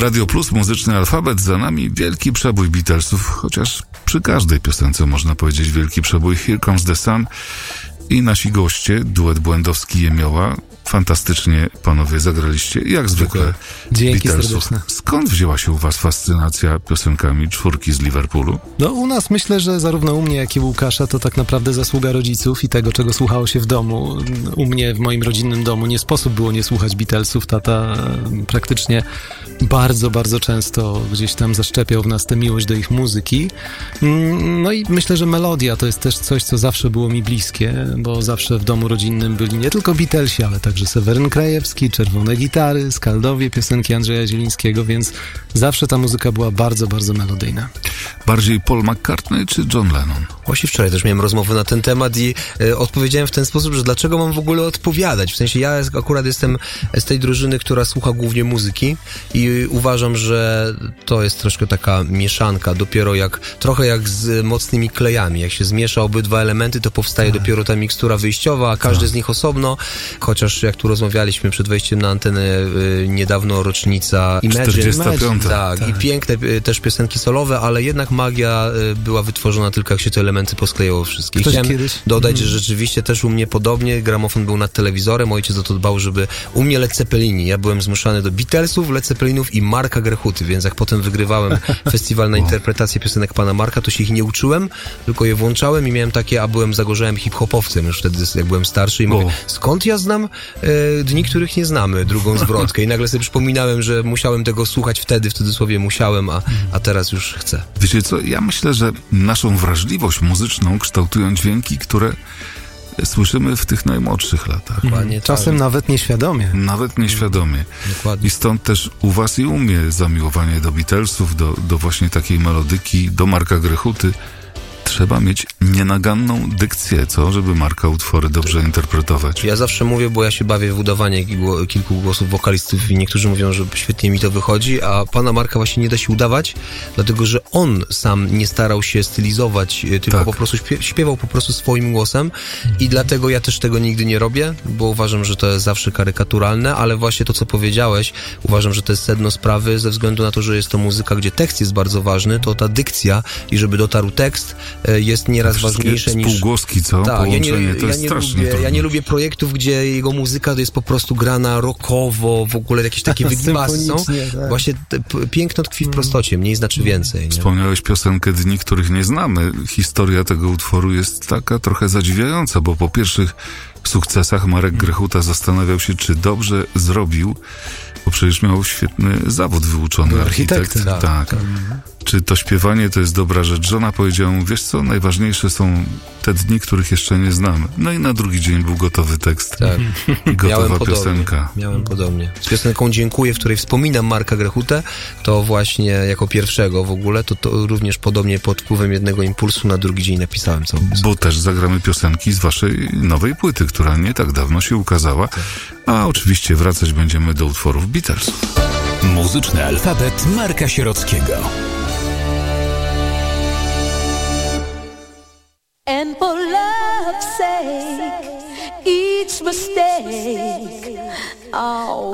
Radio Plus, muzyczny alfabet, za nami wielki przebój Beatlesów, chociaż przy każdej piosence można powiedzieć wielki przebój. Here Comes the Sun i nasi goście, duet Błędowski Jemioła. Fantastycznie panowie zagraliście, jak zwykle. Dzięki Beatlesów. serdeczne. Skąd wzięła się u was fascynacja piosenkami czwórki z Liverpoolu? No u nas myślę, że zarówno u mnie, jak i u Łukasza to tak naprawdę zasługa rodziców i tego, czego słuchało się w domu. U mnie, w moim rodzinnym domu nie sposób było nie słuchać Beatlesów. Tata praktycznie bardzo, bardzo często gdzieś tam zaszczepiał w nas tę miłość do ich muzyki. No i myślę, że melodia to jest też coś, co zawsze było mi bliskie, bo zawsze w domu rodzinnym byli nie tylko Beatlesi, ale także Seweryn Krajewski, Czerwone Gitary, Skaldowie, piosenki Andrzeja Zielińskiego, więc zawsze ta muzyka była bardzo, bardzo melodyjna. Bardziej Paul McCartney czy John Lennon? Właśnie wczoraj też miałem rozmowę na ten temat i odpowiedziałem w ten sposób, że dlaczego mam w ogóle odpowiadać? W sensie ja akurat jestem z tej drużyny, która słucha głównie muzyki i uważam, że to jest troszkę taka mieszanka, trochę jak z mocnymi klejami. Jak się zmiesza obydwa elementy, to powstaje dopiero ta mikstura wyjściowa, a każdy z nich osobno, chociaż jak tu rozmawialiśmy przed wejściem na antenę niedawno rocznica Imagine, 45. tak, i piękne też piosenki solowe, ale jednak magia była wytworzona tylko jak się te elementy posklejało wszystkie. Chciałem dodać, że rzeczywiście też u mnie podobnie, gramofon był nad telewizorem, ojciec o to dbał, żeby u mnie Led Zeppelini. Ja byłem zmuszany do Beatlesów, Led Zeppelinów i Marka Grechuty, więc jak potem wygrywałem festiwal na interpretację piosenek pana Marka, to się ich nie uczyłem, tylko je włączałem i miałem takie, a byłem zagorzałym hip-hopowcem już wtedy, jak byłem starszy i mówię, skąd ja znam dni, których nie znamy, drugą zwrotkę i nagle sobie przypominałem, że musiałem tego słuchać wtedy, w cudzysłowie musiałem, a teraz już chcę. Wiecie co, ja myślę, że naszą wrażliwość muzyczną kształtują dźwięki, które słyszymy w tych najmłodszych latach. Czasem nawet nieświadomie. Nawet nieświadomie. Dokładnie. I stąd też u was i u mnie zamiłowanie do Beatlesów, do właśnie takiej melodyki, do Marka Grechuty. Trzeba mieć nienaganną dykcję, żeby Marka utwory dobrze interpretować. Ja zawsze mówię, bo ja się bawię w udawanie kilku głosów wokalistów i niektórzy mówią, że świetnie mi to wychodzi, a pana Marka właśnie nie da się udawać, dlatego, że on sam nie starał się stylizować, tylko po prostu śpiewał po prostu swoim głosem i dlatego ja też tego nigdy nie robię, bo uważam, że to jest zawsze karykaturalne, ale właśnie to, co powiedziałeś, uważam, że to jest sedno sprawy, ze względu na to, że jest to muzyka, gdzie tekst jest bardzo ważny, to ta dykcja i żeby dotarł tekst, jest nieraz ważniejsze niż... Spółgłoski, co? Tak, Połączenie, to jest strasznie trudne. Ja nie lubię projektów, gdzie jego muzyka to jest po prostu grana rockowo, w ogóle jakieś takie wygibasy są. Tak. Właśnie piękno tkwi w prostocie, mniej znaczy więcej. Nie? Wspomniałeś piosenkę Dni, których nie znamy. Historia tego utworu jest taka trochę zadziwiająca, bo po pierwszych sukcesach Marek Grechuta zastanawiał się, czy dobrze zrobił, bo przecież miał świetny zawód wyuczony, architekt. Tak. Czy to śpiewanie to jest dobra rzecz? Żona powiedziała mu, wiesz co, najważniejsze są te dni, których jeszcze nie znamy. No i na drugi dzień był gotowy tekst i gotowa piosenka. Miałem podobnie. Z piosenką Dziękuję, w której wspominam Marka Grechutę, to właśnie jako pierwszego w ogóle, to również podobnie pod wpływem jednego impulsu na drugi dzień napisałem całą piosenkę. Bo też zagramy piosenki z waszej nowej płyty, która nie tak dawno się ukazała, a oczywiście wracać będziemy do utworów Beatlesów. Muzyczny alfabet Marka Sierockiego. And for love's sake, each mistake, oh,